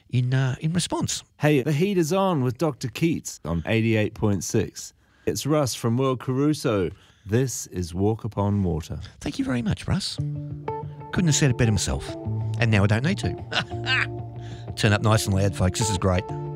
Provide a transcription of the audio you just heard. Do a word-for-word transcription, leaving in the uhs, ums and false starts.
in uh, in response. Hey, the heat is on with Doctor Keats on eighty-eight point six. It's Russ from World Caruso. This is Walk Upon Water. Thank you very much, Russ. Couldn't have said it better myself. And now I don't need to. Turn up nice and loud, folks. This is great.